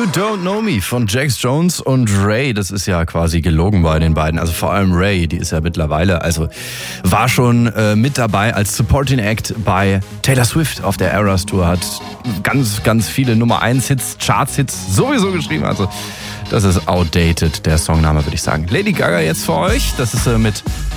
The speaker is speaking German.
Don't Know Me von Jax Jones und Ray. Das ist ja quasi gelogen bei den beiden. Also vor allem Ray, die ist ja mittlerweile, also war schon mit dabei als Supporting Act bei Taylor Swift auf der Eras Tour. Hat ganz, ganz viele Nummer 1 Hits, Charts-Hits sowieso geschrieben. Also das ist outdated, der Songname, würde ich sagen. Lady Gaga jetzt für euch. Das ist mit